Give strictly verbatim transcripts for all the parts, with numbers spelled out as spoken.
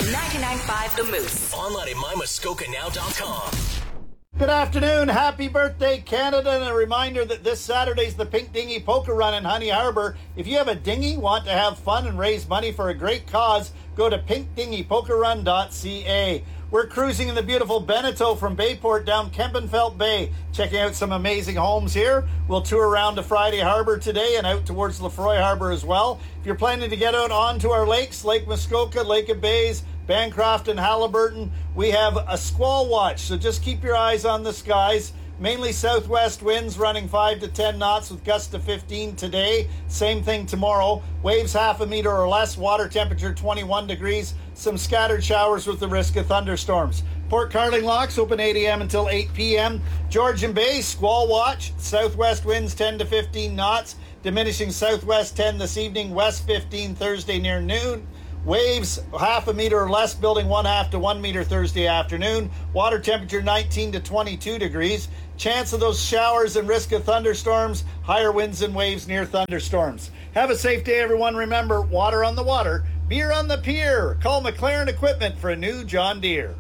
ninety-nine point five The Moose. Online at my muskoka now dot com. Good afternoon. Happy birthday, Canada. And a reminder that this Saturday's the Pink Dinghy Poker Run in Honey Harbor. If you have a dinghy, want to have fun and raise money for a great cause, go to pink dinghy poker run dot c a. We're cruising in the beautiful Beneteau from Bayport down Kempenfelt Bay, checking out some amazing homes here. We'll tour around to Friday Harbor today and out towards Lefroy Harbor as well. If you're planning to get out onto our lakes, Lake Muskoka, Lake of Bays, Bancroft and Halliburton, we have a squall watch, so just keep your eyes on the skies. Mainly southwest winds running five to ten knots with gusts to fifteen today. Same thing tomorrow. Waves half a meter or less. Water temperature twenty-one degrees. Some scattered showers with the risk of thunderstorms. Port Carling locks open eight a.m. until eight p.m. Georgian Bay, squall watch. Southwest winds ten to fifteen knots. Diminishing southwest ten this evening. West fifteen Thursday near noon. Waves half a meter or less, building one half to one meter Thursday afternoon. Water temperature nineteen to twenty-two degrees. Chance of those showers and risk of thunderstorms. Higher winds and waves near thunderstorms. Have a safe day, everyone. Remember, water on the water, beer on the pier. Call McLaren Equipment for a new John Deere.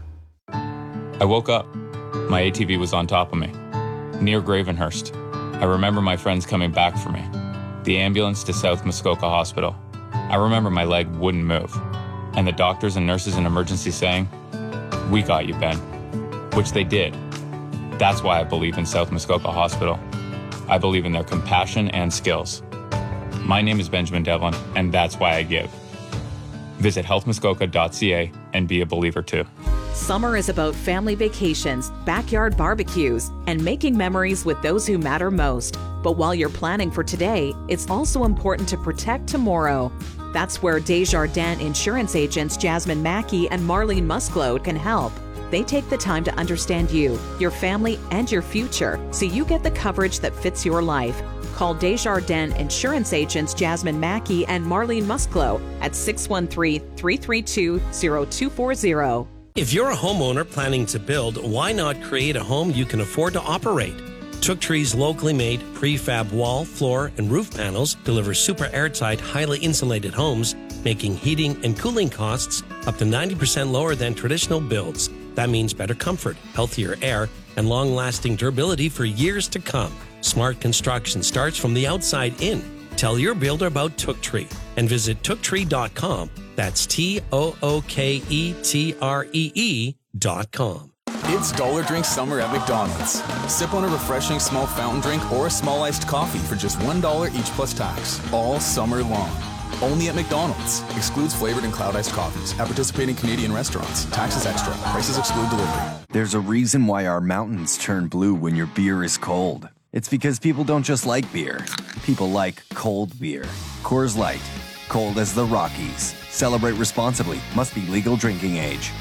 I woke up. My A T V was on top of me, near Gravenhurst. I remember my friends coming back for me. The ambulance to South Muskoka Hospital. I remember my leg wouldn't move, and the doctors and nurses in emergency saying, "We got you, Ben," which they did. That's why I believe in South Muskoka Hospital. I believe in their compassion and skills. My name is Benjamin Devlin, and that's why I give. Visit health muskoka dot c a and be a believer too. Summer is about family vacations, backyard barbecues, and making memories with those who matter most. But while you're planning for today, it's also important to protect tomorrow. That's where Desjardins insurance agents Jasmine Mackey and Marlene Musclode can help. They take the time to understand you, your family, and your future, so you get the coverage that fits your life. Call Desjardins insurance agents Jasmine Mackey and Marlene Musclode at six one three, three three two, zero two four zero. If you're a homeowner planning to build, why not create a home you can afford to operate? Took Tree's locally made prefab wall, floor, and roof panels deliver super airtight, highly insulated homes, making heating and cooling costs up to ninety percent lower than traditional builds. That means better comfort, healthier air, and long-lasting durability for years to come. Smart construction starts from the outside in. Tell your builder about Took Tree and visit took tree dot com. That's T O O K E T R E E dot com. It's Dollar Drink Summer at McDonald's. Sip on a refreshing small fountain drink or a small iced coffee for just one dollar each plus tax, all summer long. Only at McDonald's. Excludes flavored and cloud iced coffees at participating Canadian restaurants. Taxes extra. Prices exclude delivery. There's a reason why our mountains turn blue when your beer is cold. It's because people don't just like beer. People like cold beer. Coors Light. Cold as the Rockies. Celebrate responsibly. Must be legal drinking age.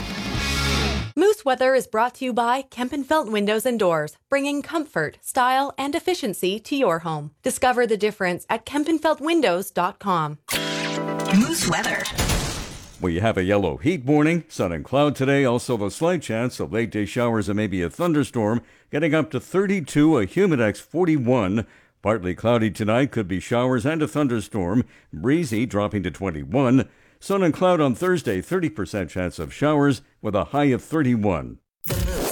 Moose Weather is brought to you by Kempenfelt Windows and Doors, bringing comfort, style, and efficiency to your home. Discover the difference at kempenfelt windows dot com. Moose Weather. We have a yellow heat warning, sun and cloud today, also a slight chance of late day showers and maybe a thunderstorm, getting up to thirty-two, a Humidex forty-one. Partly cloudy tonight, could be showers and a thunderstorm, breezy dropping to twenty-one. Sun and cloud on Thursday, thirty percent chance of showers with a high of thirty-one.